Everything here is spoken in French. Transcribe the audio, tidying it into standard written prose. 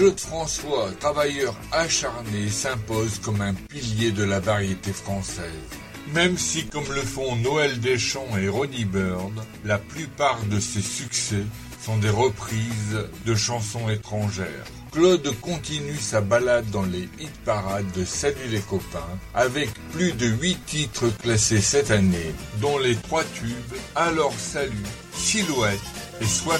Claude François, travailleur acharné, s'impose comme un pilier de la variété française. Même si, comme le font Noël Deschamps et Ronnie Bird, la plupart de ses succès sont des reprises de chansons étrangères. Claude continue sa balade dans les hit-parades de Salut les copains, avec plus de 8 titres classés cette année, dont les 3 tubes Alors Salut, Silhouette et Sois